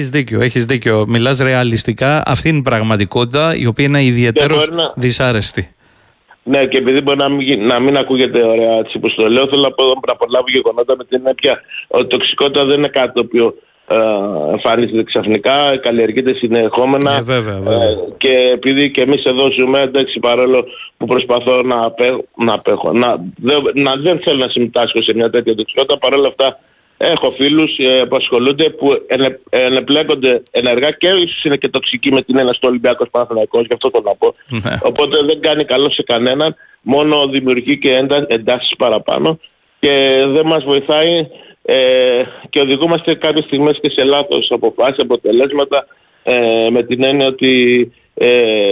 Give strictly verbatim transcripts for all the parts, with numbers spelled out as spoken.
έχεις δίκιο, έχεις δίκιο. Μιλάς ρεαλιστικά. Αυτή είναι η πραγματικότητα, η οποία είναι ιδιαίτερως να... δυσάρεστη. Ναι, και επειδή μπορεί να μην, να μην ακούγεται ωραία έτσι όπως το λέω, θέλω να, πω, να προλάβω γεγονότα με την έννοια ότι η τοξικότητα δεν είναι κάτι το οποίο ε, εμφανίζεται ξαφνικά, καλλιεργείται συνεχόμενα. Ε, βέβαια, βέβαια. Ε, και επειδή και εμείς εδώ ζούμε, εντάξει, παρόλο που προσπαθώ να απέχω, να, απέχω, να, δε, να δεν θέλω να συμμετάσχω σε μια τέτοια τοξικότητα, παρόλα αυτά έχω φίλους ε, που ασχολούνται, που ενε, ενεπλέκονται ενεργά και ίσως είναι και τοξικοί με την ένα στο Ολυμπιακός Παναθηναϊκός, γι' αυτό το να πω. Ναι. Οπότε δεν κάνει καλό σε κανέναν, μόνο δημιουργεί και εντα, εντάσεις παραπάνω και δεν μας βοηθάει ε, και οδηγούμαστε κάποιες στιγμές και σε λάθος αποφάσεις, αποτελέσματα, ε, με την έννοια ότι ε,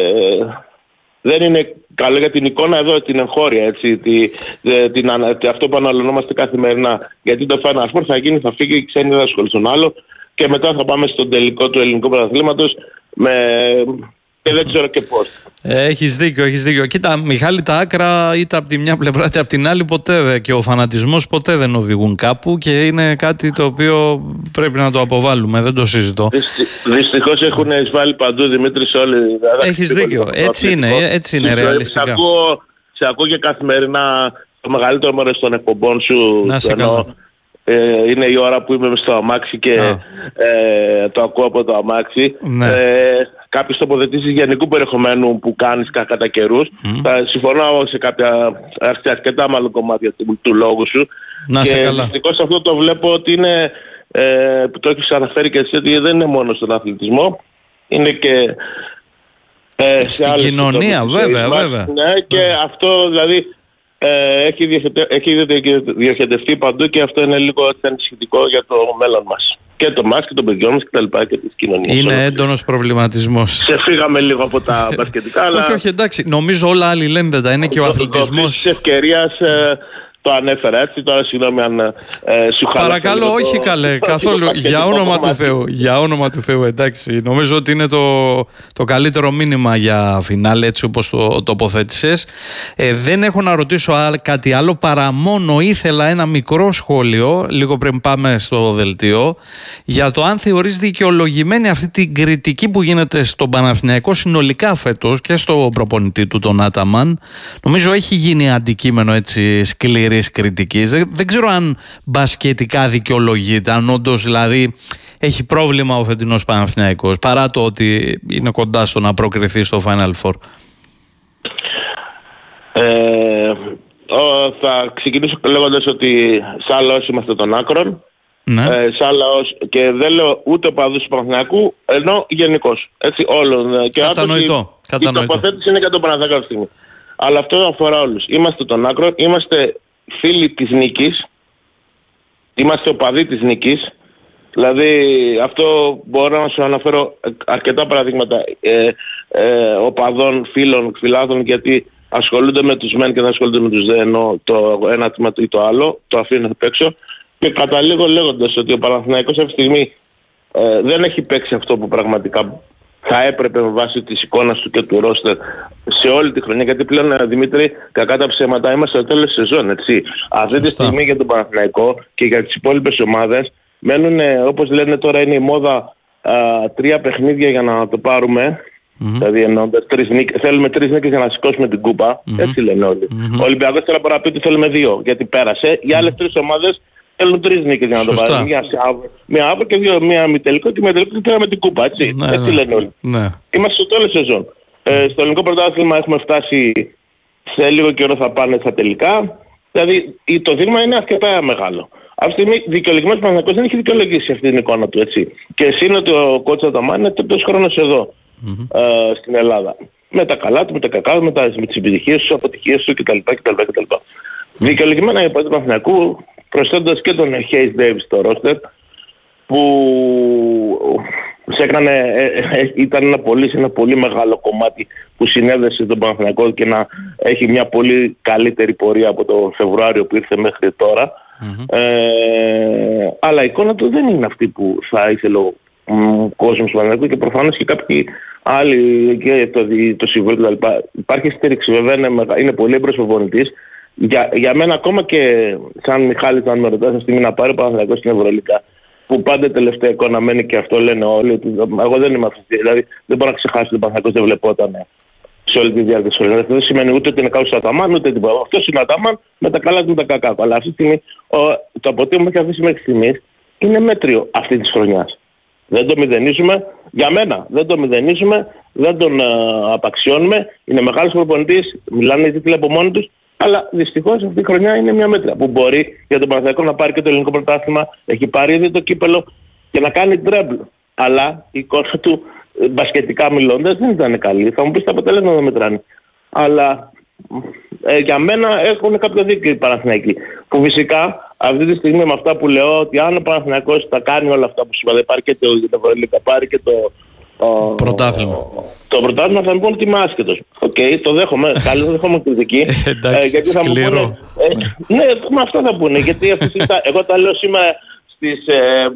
δεν είναι καλό για την εικόνα εδώ, την εγχώρια, έτσι, τη, την, αυτό που αναλωνόμαστε καθημερινά. Γιατί το Final Four θα γίνει, θα φύγει, οι ξένοι θα ασχοληθούν άλλο και μετά θα πάμε στον τελικό του ελληνικού πρωταθλήματος με... και δεν ξέρω και πώς. Έχεις δίκιο, έχεις δίκιο. Κοίτα, Μιχάλη, τα άκρα είτε από τη μια πλευρά είτε από την άλλη ποτέ δεν, και ο φανατισμός ποτέ δεν οδηγούν κάπου και είναι κάτι το οποίο πρέπει να το αποβάλουμε, δεν το συζητώ. Δυστυχώς έχουν εισβάλει παντού, Δημήτρη, σε όλοι. Έχεις δίκιο, έτσι είναι, έτσι είναι ρεαλιστικά. Σε ακούω, σε ακούω και καθημερινά το μεγαλύτερο μέρος των εκπομπών σου. Να σε καλά. Ε, είναι η ώρα που είμαι στο αμάξι και ε, το ακούω από το αμάξι. Ναι. Ε, κάποιες τοποθετήσεις γενικού περιεχομένου που κάνεις κατά καιρούς. Mm. Θα συμφωνώ σε κάποια σε αρκετά μάλλον κομμάτια του, του λόγου σου. Να και σε καλά. δυστυχώς αυτό το βλέπω ότι είναι, ε, που το έχεις αναφέρει και εσύ, ότι δεν είναι μόνο στον αθλητισμό, είναι και ε, στην σε κοινωνία, τόπους, βέβαια, μας, βέβαια. Ναι, και yeah. αυτό δηλαδή ε, έχει, διοχετε, έχει διοχετευτεί παντού και αυτό είναι λίγο ανησυχητικό για το μέλλον μας. Και το μας και των παιδιών μας και τα λοιπά και της κοινωνίας. Είναι έντονος προβληματισμός. Σε φύγαμε λίγο από τα μπασκετικά, αλλά... Όχι, όχι, εντάξει. Νομίζω όλα άλλοι λένε δεν τα είναι και ο αθλητισμός. Της ευκαιρίας ε, το ανέφερα έτσι, τώρα συγγνώμη αν ε, σου χάλασα. Παρακαλώ, όχι το, καλέ, το, καθόλου. Το για όνομα του Θεού, για όνομα του Θεού, εντάξει. Νομίζω ότι είναι το, το καλύτερο μήνυμα για φινάλε, έτσι όπως το τοποθέτησες. Ε, δεν έχω να ρωτήσω κάτι άλλο, παρά μόνο ήθελα ένα μικρό σχόλιο, λίγο πριν πάμε στο δελτίο, για το αν θεωρείς δικαιολογημένη αυτή την κριτική που γίνεται στον Παναθηναϊκό συνολικά φέτος και στο προπονητή του, τον Άταμαν. Νομίζω έχει γίνει αντικείμενο έτσι σκληρή κριτικής. Δεν, δεν ξέρω αν μπασκετικά δικαιολογείται, αν όντως δηλαδή έχει πρόβλημα ο φετινός Παναθηναϊκός, παρά το ότι είναι κοντά στο να προκριθεί στο Final Four. Ε, ο, θα ξεκινήσω λέγοντας ότι σαν λαός είμαστε των άκρων. Ναι. Ε, σαν λαός, και δεν λέω ούτε οπαδούς του Παναθηναϊκού, ενώ γενικώς. Έτσι όλων. Κατανοητό. Η τοποθέτηση είναι για τον Παναθηναϊκό αυτή τη στιγμή. Αλλά αυτό αφορά όλους. Είμαστε των άκρων, είμαστε φίλοι της νίκης, είμαστε οπαδοί της νίκης. Δηλαδή αυτό μπορώ να σου αναφέρω αρκετά παραδείγματα ε, ε, οπαδών, φίλων, φιλάθλων, γιατί ασχολούνται με τους μεν και δεν ασχολούνται με τους δε, ενώ το ένα τμήμα ή το άλλο, το αφήνουν απ' έξω. Και καταλήγω λέγοντας ότι ο Παναθηναϊκός αυτή τη στιγμή ε, δεν έχει παίξει αυτό που πραγματικά θα έπρεπε με βάση της εικόνας του και του ρόστερ σε όλη τη χρονιά. Γιατί πλέον, Δημήτρη, κακά τα ψέματα, είμαστε στο τέλος της σεζόν, έτσι. Αυτή τη στιγμή για τον Παναθηναϊκό και για τις υπόλοιπες ομάδες μένουν, όπως λένε τώρα, είναι η μόδα α, τρία παιχνίδια για να το πάρουμε. Mm-hmm. Δηλαδή εννοώντας τρεις νίκες, θέλουμε τρεις νίκες για να σηκώσουμε την κούπα. Mm-hmm. Έτσι λένε όλοι. Mm-hmm. Ο Ολυμπιακός τώρα μπορεί να πει ότι θέλουμε δύο, γιατί πέρασε. Οι άλλες τρεις ομάδες θέλουν τρεις νίκες για να Σωστά. το πάρουν. Μια, μια αύριο και δύο, μια μη τελικό και μια τελικό και με την κούπα. Έτσι, ναι, έτσι ναι. λένε όλοι. Ναι. Είμαστε στο τέλος σεζόν. Ε, στο ελληνικό πρωτάθλημα έχουμε φτάσει, σε λίγο καιρό θα πάνε στα τελικά. Δηλαδή το δείγμα είναι αρκετά μεγάλο. Αυτή τη στιγμή δικαιολογημένος Παναθηναϊκός δεν έχει δικαιολογήσει αυτή την εικόνα του. Έτσι. Και εσύ είναι ότι ο κότσος Αταμάν είναι τρίτος χρόνος εδώ mm-hmm. ε, στην Ελλάδα. Με τα καλά του, με τα κακά του, με, με τις επιτυχίες του, αποτυχίες του κτλ. κτλ, κτλ. Mm-hmm. Δικαιολογημένα η υπόθεση του Παναθηναϊκού, προσθέτοντας και τον Hayes Davis στο ρόστερ, που σε έκανε, ε, ε, ήταν ένα πολύ, ένα πολύ μεγάλο κομμάτι που συνέδεσε τον Παναθηναϊκό και να έχει μια πολύ καλύτερη πορεία από το Φεβρουάριο που ήρθε μέχρι τώρα. Mm-hmm. Ε, αλλά η εικόνα του δεν είναι αυτή που θα ήθελε ο mm, κόσμος του Παναθηναϊκού και προφανώς και κάποιοι άλλοι και το, το Συμβούλιο κτλ. Υπάρχει στήριξη, βέβαια, είναι, είναι πολύ έμπρος προπονητής. Για, για μένα ακόμα και σαν Μιχάλης, αν με ρωτάς αυτή τη στιγμή να πάρει ο Παναθηναϊκός στην Ευρωλίγκα, που πάντα τελευταία εικόνα μένει και αυτό λένε όλοι. Ότι εγώ δεν είμαι αυτή. Δηλαδή δεν μπορώ να ξεχάσω ότι ο Παναθηναϊκός δεν βλεπόταν σε όλη τη διάρκεια της χρονιάς. Δεν σημαίνει ούτε ότι είναι καλό ο Αταμάν, ούτε τίποτα. Αυτό είναι ο Αταμάν με τα καλά του με τα κακά του. Αλλά αυτή τη στιγμή ο, το αποτέλεσμα που έχει αφήσει μέχρι στιγμής είναι μέτριο αυτή τη χρονιά. Δεν το μηδενίζουμε. Για μένα δεν το μηδενίζουμε, δεν τον uh, απαξιώνουμε. Είναι μεγάλος προπονητής, μιλάνε οι τίτλοι από μόνοι τους. Αλλά δυστυχώς αυτή η χρονιά είναι μια μέτρια που μπορεί για τον Παναθηναϊκό να πάρει και το ελληνικό πρωτάθλημα. Έχει πάρει ήδη το κύπελο και να κάνει τρέμπλ. Αλλά η εικόνα του μπασκετικά μιλώντας δεν ήταν καλή. Θα μου πεις τα αποτελέσματα δεν μετράνε. Αλλά ε, για μένα έχουν κάποιο δίκιο οι Παναθηναϊκοί. Που φυσικά αυτή τη στιγμή με αυτά που λέω ότι αν ο Παναθηναϊκός θα κάνει όλα αυτά που σου είπα, πάρει και το Ευρωλίγκα, πάρει και το ο, πρωτάθλημα. Το πρωτάθλημα θα μου πούνε ότι είμαι άσχετος. Οκ, okay, το δέχομαι. Καλή, το δέχομαι κριτική. Εντάξει, ε, γιατί θα σκληρό. Μου πούνε, ε, ναι, με αυτό θα πούνε. Γιατί αυτή, εγώ τα λέω σήμερα στις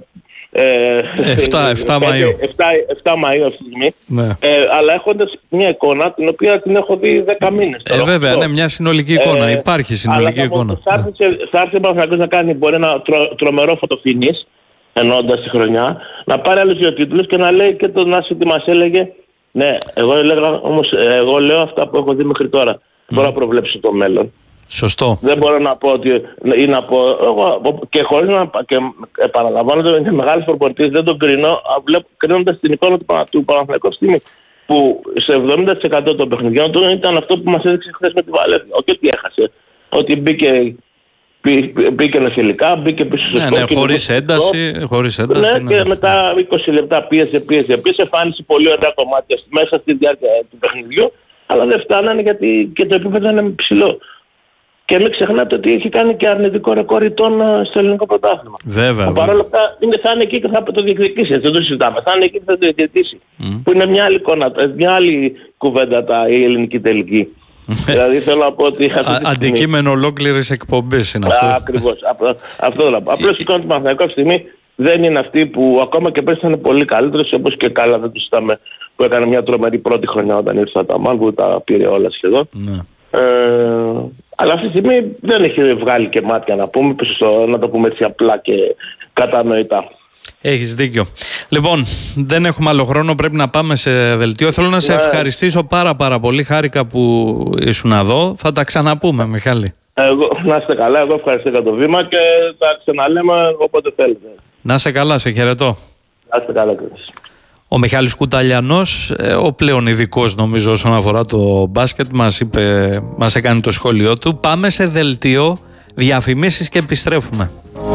ε, εφτά Μαΐου. εφτά Μαΐου αυτή τη στιγμή. Ναι. Ε, αλλά έχοντας μια εικόνα την οποία την έχω δει δέκα μήνες. Ε, βέβαια, ναι, μια συνολική εικόνα. Ε, Υπάρχει συνολική αλλά εικόνα. Θα έρθει ο Παναθηναϊκός να κάνει μπορεί ένα τρο, τρομερό φωτοφινής εννοώντας τη χρονιά, να πάρει άλλους δύο τίτλους και να λέει και τον Άση τι μας έλεγε. Ναι, εγώ, έλεγα, όμως, εγώ λέω αυτά που έχω δει μέχρι τώρα. Mm. Μπορώ να προβλέψω το μέλλον. Σωστό. Δεν μπορώ να πω ότι ή να πω, εγώ, και χωρίς να και επαναλαμβάνω ότι είναι μεγάλος προπονητής, δεν τον κρίνω, κρίνοντας την εικόνα του, του Παναθηναϊκού στιγμή που σε εβδομήντα τοις εκατό των παιχνιδιών του ήταν αυτό που μας έδειξε χθες με τη Βαλένθια. Όχι ότι έχασε, ότι μπήκε Μπήκε νοσηλικά, μπήκε πίσω στο σκορ. Ναι, ναι, χωρίς ένταση, χωρίς ένταση. Ναι, και μετά είκοσι λεπτά πίεσε, πίεσε, πίεσε, εμφάνισε πολύ ωραία κομμάτια μέσα στη διάρκεια του παιχνιδιού, αλλά δεν φτάνανε γιατί και το επίπεδο είναι ψηλό. Και μην ξεχνάτε ότι έχει κάνει και αρνητικό ρεκόρ ηττών στο ελληνικό πρωτάθλημα. Βέβαια. Παρ' όλα αυτά θα είναι εκεί και θα το διεκδικήσει. Δεν το συζητάμε. Θα είναι εκεί και θα το διεκδικήσει. Mm. Που είναι μια άλλη εικόνα, μια άλλη κουβέντα τα, η ελληνική τελική. Δηλαδή θέλω να πω ότι. Αντικείμενο ολόκληρης εκπομπής είναι αυτό. Ακριβώς. Αυτό θέλω να πω. Απλώς η εικόνα του Παναθηναϊκού αυτή τη στιγμή δεν είναι αυτή που ακόμα και πέρσι ήταν πολύ καλύτερος, όπως και καλά δεν του συζητάμε, που έκανε μια τρομερή πρώτη χρονιά όταν ήρθε ο Αταμάν, που τα πήρε όλα σχεδόν. Ναι. Ε, αλλά αυτή τη στιγμή δεν έχει βγάλει και μάτια να πούμε, στο, να το πούμε έτσι απλά και κατανοητά. Έχεις δίκιο. Λοιπόν, δεν έχουμε άλλο χρόνο, πρέπει να πάμε σε δελτίο. Θέλω να σε ναι. ευχαριστήσω πάρα πάρα πολύ. Χάρηκα που ήσουν εδώ. Θα τα ξαναπούμε, Μιχάλη. Εγώ, να είστε καλά, εγώ ευχαριστώ για το βήμα και τα ξαναλέμε όποτε θέλετε. Να είστε καλά, σε χαιρετώ. Να είστε καλά, κύριε. Ο Μιχάλης Κουταλιανός, ο πλέον ειδικός νομίζω όσον αφορά το μπάσκετ, μας, είπε, μας έκανε το σχόλιο του. Πάμε σε δελτίο, διαφημίσεις και επιστρέφουμε.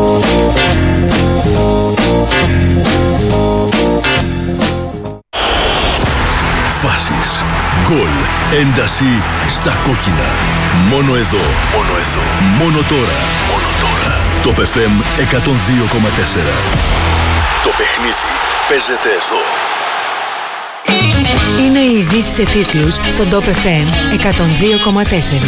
Φάσεις, γκολ, ένταση στα κόκκινα. Μόνο εδώ, μόνο εδώ, μόνο τώρα, μόνο τώρα. Το εφ εμ εκατόν δύο κόμμα τέσσερα. Το παιχνίδι παίζεται εδώ. Είναι οι ειδήσεις σε τίτλους στον Top εφ εμ εκατόν δύο κόμμα τέσσερα.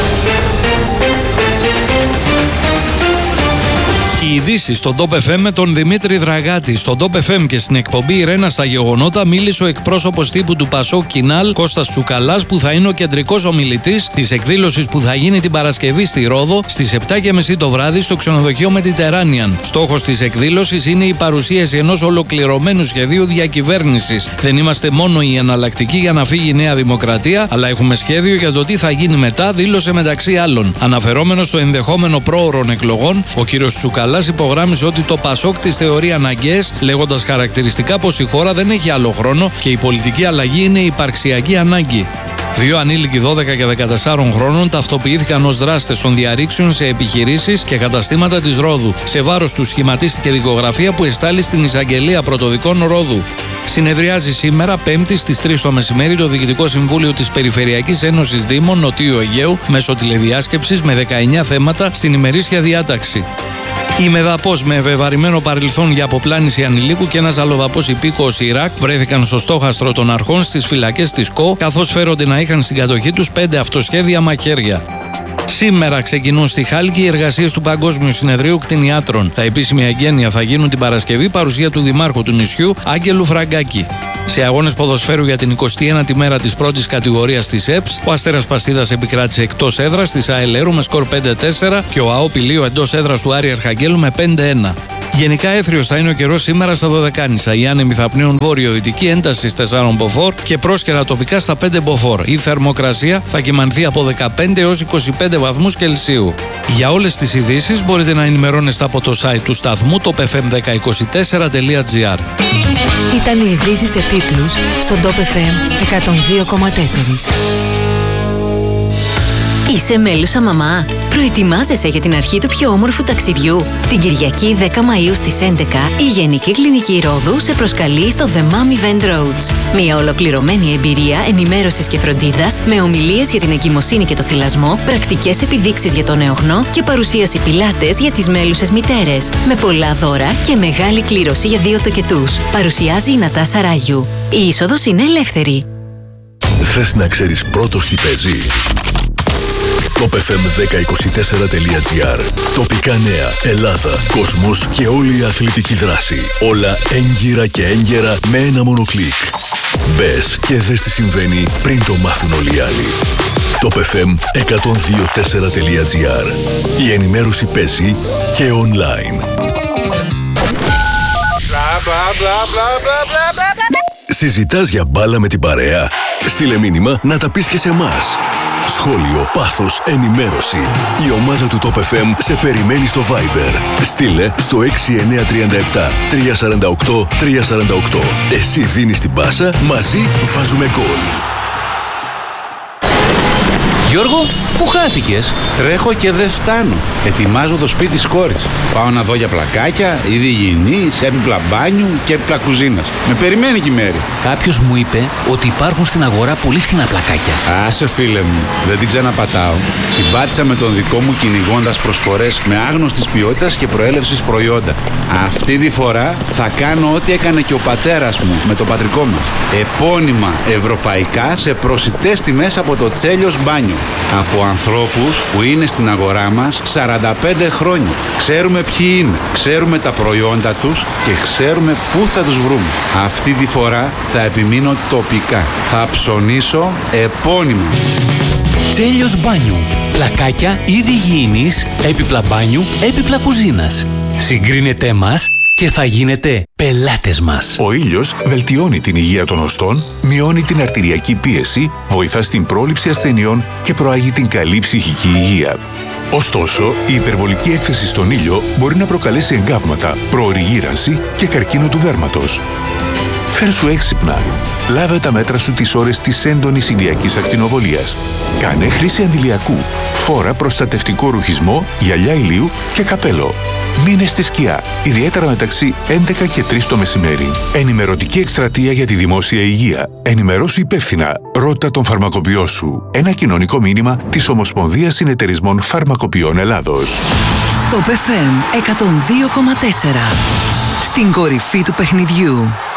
Οι ειδήσεις στον Top εφ εμ με τον Δημήτρη Δραγάτη. Στον Top εφ εμ και στην εκπομπή η Ρένα στα γεγονότα μίλησε ο εκπρόσωπος τύπου του Πασόκ Κινάλ, Κώστας Τσουκαλάς, που θα είναι ο κεντρικός ομιλητής της εκδήλωσης που θα γίνει την Παρασκευή στη Ρόδο στις επτά και μισή το βράδυ στο ξενοδοχείο Mediterranean. Στόχος της εκδήλωσης είναι η παρουσίαση ενός ολοκληρωμένου σχεδίου διακυβέρνησης. Δεν είμαστε μόνο η εναλλακτική για να φύγει η Νέα Δημοκρατία, αλλά έχουμε σχέδιο για το τι θα γίνει μετά, δήλωσε μεταξύ άλλων. Αναφερόμενο στο ενδεχόμενο πρόωρων εκλογών, ο κύριος Τσουκαλάς υπογράμμισε ότι το Πασόκ τις θεωρεί αναγκαίες, λέγοντας χαρακτηριστικά πως η χώρα δεν έχει άλλο χρόνο και η πολιτική αλλαγή είναι υπαρξιακή ανάγκη. Δύο ανήλικοι δώδεκα και δεκατεσσάρων χρόνων ταυτοποιήθηκαν ως δράστες των διαρρήξεων σε επιχειρήσεις και καταστήματα της Ρόδου. Σε βάρος τους σχηματίστηκε δικογραφία που εστάλει στην Εισαγγελία Πρωτοδικών Ρόδου. Συνεδριάζει σήμερα, Πέμπτη στις τρεις το μεσημέρι, το Διοικητικό Συμβούλιο της Περιφερειακής Ένωσης Δήμων Νοτιού Αιγαίου μέσω τηλεδιάσκεψης με δεκαεννιά θέματα στην ημερήσια διάταξη. Η Μεδαπός, με βεβαρημένο παρελθόν για αποπλάνηση ανηλίκου, και ένας αλλοδαπός υπήκοος Ιράκ βρέθηκαν στο στόχαστρο των αρχών στις φυλακές της ΚΟ, καθώς φέρονται να είχαν στην κατοχή τους πέντε αυτοσχέδια μαχαίρια. Σήμερα ξεκινούν στη Χάλκη οι εργασίες του Παγκόσμιου Συνεδρίου Κτηνιάτρων. Τα επίσημη εγγένεια θα γίνουν την Παρασκευή, παρουσία του Δημάρχου του νησιού, Άγγελου Φραγκάκη. Σε αγώνες ποδοσφαίρου για την εικοστή ένατη μέρα της πρώτης κατηγορίας της ΕΠΣ, ο Αστέρας Παστίδας επικράτησε εκτός έδρας της ΑΕΛ Λέρου με σκορ πέντε τέσσερα και ο ΑΟ Πηλείο εντός έδρας του Άρη Αρχαγγέλου με πέντε ένα. Γενικά έθριος θα είναι ο καιρός σήμερα στα Δωδεκάνησα. Οι άνεμοι θα πνέουν βόρειο-δυτική ένταση τεσσάρων μποφόρ και πρόσκαιρα τοπικά στα πέντε μποφόρ. Η θερμοκρασία θα κυμανθεί από δεκαπέντε έως είκοσι πέντε βαθμούς Κελσίου. Για όλες τις ειδήσεις μπορείτε να ενημερώνεστε από το site του σταθμού top f m ένα μηδέν δύο τέσσερα τελεία gr. Ήταν οι ειδήσεις σε τίτλους στον Top εφ εμ εκατόν δύο κόμμα τέσσερα. Είσαι μέλουσα μαμά? Προετοιμάζεσαι για την αρχή του πιο όμορφου ταξιδιού? Την Κυριακή δέκα Μαΐου στις έντεκα η Γενική Κλινική Ρόδου σε προσκαλεί στο The Mom Event Rhodes. Μια ολοκληρωμένη εμπειρία ενημέρωσης και φροντίδας με ομιλίες για την εγκυμοσύνη και το θυλασμό, πρακτικές επιδείξεις για τον νεογνώ και παρουσίαση πιλάτες για τις μέλουσες μητέρες. Με πολλά δώρα και μεγάλη κλήρωση για δύο τοκετούς. Παρουσιάζει η Νατάσα Ράγιου. Η είσοδος είναι ελεύθερη. Θες να ξέρεις πρώτος τι παίζει? top f m ένα μηδέν δύο τέσσερα τελεία gr. Τοπικά νέα, Ελλάδα, κόσμος και όλη η αθλητική δράση. Όλα έγκυρα και έγκαιρα με ένα μόνο κλικ. Μπες και δες τι συμβαίνει πριν το μάθουν όλοι οι άλλοι. top f m εκατόν δύο τέσσερα τελεία gr. Η ενημέρωση παίζει και online. Συζητάς για μπάλα με την παρέα? Στείλε μήνυμα να τα πεις και σε εμάς. Σχόλιο, πάθος, ενημέρωση. Η ομάδα του Top εφ εμ σε περιμένει στο Viber. Στείλε στο έξι εννιά τρία επτά τρία τέσσερα οκτώ τρία τέσσερα οκτώ. Εσύ δίνεις την πάσα, μαζί βάζουμε γκολ. Γιώργο, πού χάθηκες? Τρέχω και δεν φτάνω. Ετοιμάζω το σπίτι της κόρης. Πάω να δω για πλακάκια, είδη υγιεινής, έπιπλα μπάνιου και έπιπλα κουζίνας. Με περιμένει και η Μέρη. Κάποιος μου είπε ότι υπάρχουν στην αγορά πολύ φθηνά πλακάκια. Άσε φίλε μου, δεν την ξαναπατάω. Την πάτησα με τον δικό μου κυνηγώντας προσφορές με άγνωστης ποιότητας και προέλευσης προϊόντα. Αυτή τη φορά θα κάνω ό,τι έκανε και ο πατέρας μου με το πατρικό μας. Επώνυμα ευρωπαϊκά σε προσιτές τιμές από το Τσέλιος Μπάνιο. Από ανθρώπους που είναι στην αγορά μας σαράντα πέντε χρόνια. Ξέρουμε ποιοι είναι, ξέρουμε τα προϊόντα τους και ξέρουμε πού θα τους βρούμε. Αυτή τη φορά θα επιμείνω τοπικά. Θα ψωνίσω επώνυμα. Τσέλιος Μπάνιου. Πλακάκια είδη υγιεινής, έπιπλα μπάνιου, έπιπλα κουζίνας. Συγκρίνετε μας και θα γίνετε πελάτες μας. Ο ήλιος βελτιώνει την υγεία των οστών, μειώνει την αρτηριακή πίεση, βοηθά στην πρόληψη ασθενειών και προάγει την καλή ψυχική υγεία. Ωστόσο, η υπερβολική έκθεση στον ήλιο μπορεί να προκαλέσει εγκάβματα, προωρή γύρανση και καρκίνο του δέρματος. Φέρσου έξυπνα. Λάβε τα μέτρα σου τις ώρες της έντονης ηλιακής ακτινοβολίας. Κάνε χρήση αντιλιακού. Φόρα προστατευτικό ρουχισμό, γυαλιά ηλίου και καπέλο. Μείνε στη σκιά, ιδιαίτερα μεταξύ έντεκα και τρεις το μεσημέρι. Ενημερωτική εκστρατεία για τη δημόσια υγεία. Ενημερώσου υπεύθυνα. Ρώτα τον φαρμακοποιό σου. Ένα κοινωνικό μήνυμα της Ομοσπονδίας Συνεταιρισμών Φαρμακοποιών Ελλάδος. Top εφ εμ εκατόν δύο κόμμα τέσσερα. Στην κορυφή του παιχνιδιού.